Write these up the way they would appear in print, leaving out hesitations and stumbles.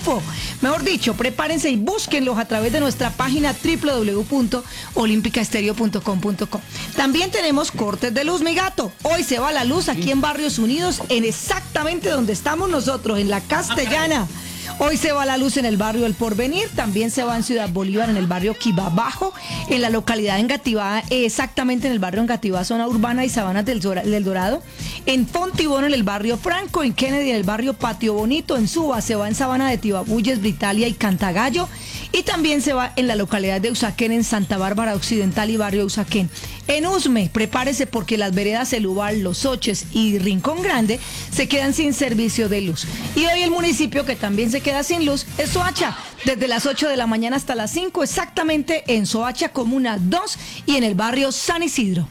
triunfo. Mejor dicho, prepárense y búsquenlos a través de nuestra página www.olimpicaestereo.com.co. También tenemos cortes de luz, mi gato. Hoy se va la luz aquí en Barrios Unidos, en exactamente donde estamos nosotros, en la Castellana. Hoy se va la luz en el barrio El Porvenir, también se va en Ciudad Bolívar, en el barrio Quibabajo, en la localidad de Engativá, exactamente en el barrio Engativá, zona urbana y Sabanas del Dorado, en Fontibón, en el barrio Franco, en Kennedy, en el barrio Patio Bonito, en Suba, se va en Sabana de Tibabuyes, Britalia y Cantagallo, y también se va en la localidad de Usaquén, en Santa Bárbara Occidental y barrio Usaquén. En Usme, prepárese porque las veredas El Ubal, Los Oches y Rincón Grande se quedan sin servicio de luz. Y hoy el municipio que también se queda sin luz es Soacha, desde las 8 de la mañana hasta las 5, exactamente en Soacha Comuna 2 y en el barrio San Isidro.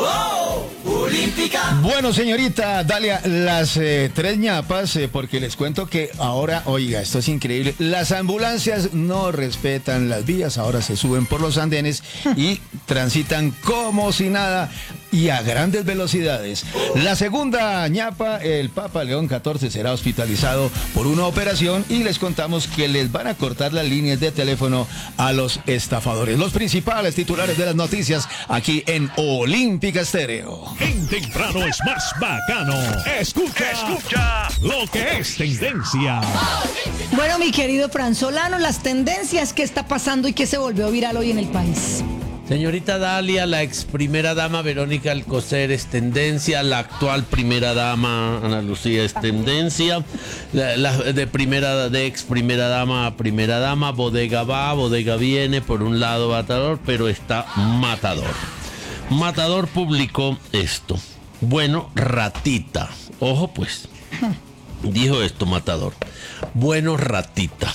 Olímpica. Bueno, señorita Dalia, las tres ñapas, porque les cuento que ahora, oiga, esto es increíble, las ambulancias no respetan las vías, ahora se suben por los andenes y transitan como si nada y a grandes velocidades. La segunda ñapa, el Papa León XIV, será hospitalizado por una operación y les contamos que les van a cortar las líneas de teléfono a los estafadores. Los principales titulares de las noticias aquí en Olímpica Estéreo. En temprano es más bacano. Escucha lo que es tendencia. Bueno, mi querido Fran Solano, las tendencias que está pasando y que se volvió viral hoy en el país. Señorita Dalia, la ex primera dama Verónica Alcocer es tendencia, la actual primera dama Ana Lucía es tendencia, de ex primera dama a primera dama, bodega va, bodega viene, por un lado Matador, pero está Matador. Matador publicó esto. Bueno, ratita. Ojo pues. Dijo esto Matador. Bueno, ratita.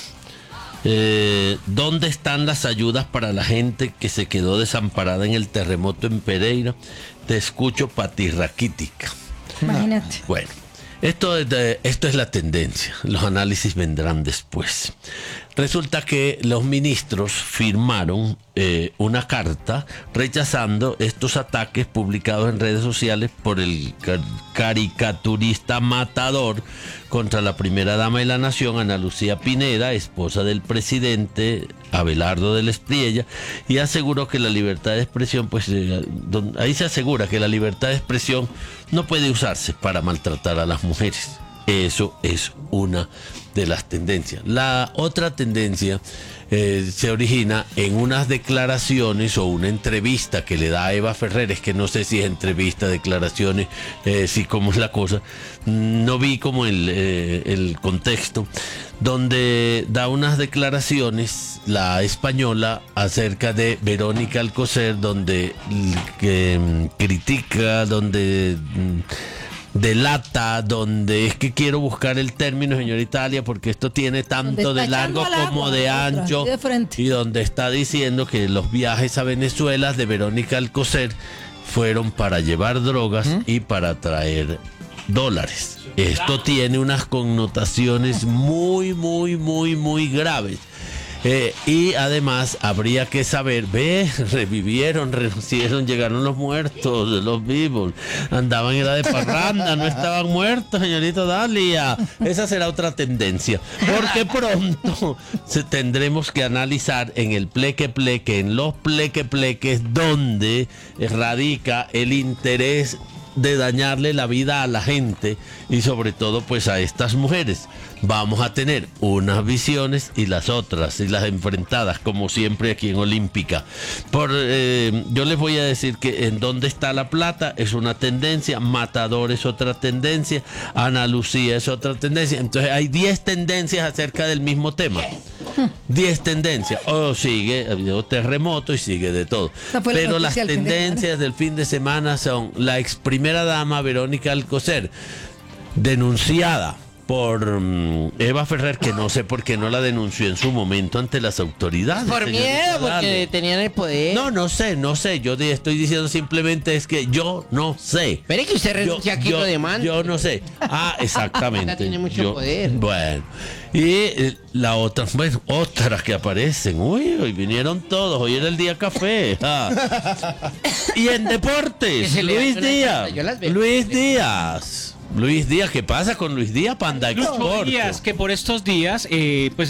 ¿Dónde están las ayudas para la gente que se quedó desamparada en el terremoto en Pereira? Te escucho patirraquítica. Imagínate. Bueno, esto es la tendencia. Los análisis vendrán después. Resulta que los ministros firmaron una carta rechazando estos ataques publicados en redes sociales por el caricaturista Matador contra la primera dama de la nación, Ana Lucía Pineda, esposa del presidente Abelardo del Espriella, y aseguró que la libertad de expresión, ahí se asegura que la libertad de expresión no puede usarse para maltratar a las mujeres. Eso es una de las tendencias. La otra tendencia se origina en unas declaraciones o una entrevista que le da a Eva Ferrer. Es que no sé si es entrevista, declaraciones, si cómo es la cosa. No vi como el contexto, donde da unas declaraciones la española acerca de Verónica Alcocer, donde critica, donde delata, donde es que quiero buscar el término, señorita Alia, porque esto tiene tanto de largo como de ancho, y donde está diciendo que los viajes a Venezuela de Verónica Alcocer fueron para llevar drogas y para traer dólares. Esto tiene unas connotaciones muy, muy, muy, muy graves. Y además habría que saber, revivieron, renacieron, llegaron los muertos, de los vivos, andaban era de parranda, no estaban muertos, señorita Dalia. Esa será otra tendencia, porque pronto tendremos que analizar en el pleque-pleque, en los pleque-pleques, donde radica el interés de dañarle la vida a la gente y sobre todo pues a estas mujeres. Vamos a tener unas visiones y las otras, y las enfrentadas, como siempre aquí en Olímpica. Yo les voy a decir que en dónde está la plata es una tendencia, Matador es otra tendencia, Ana Lucía es otra tendencia. Entonces hay 10 tendencias acerca del mismo tema. 10 tendencias. Sigue, ha habido terremoto y sigue de todo. Pero las tendencias del fin de semana son la ex primera dama Verónica Alcocer, denunciada por Eva Ferrer, que no sé por qué no la denunció en su momento ante las autoridades. Por miedo, porque tenían el poder. No sé. Yo estoy diciendo simplemente es que yo no sé. Pero es que usted renuncia aquí lo demanda. Yo no sé. Exactamente. Tiene mucho poder. Bueno. Y la otra, otras que aparecen. Hoy vinieron todos. Hoy era el día café. Y en deportes, Luis Díaz, ¿qué pasa con Luis Díaz, Panda Export? Que por estos días, pues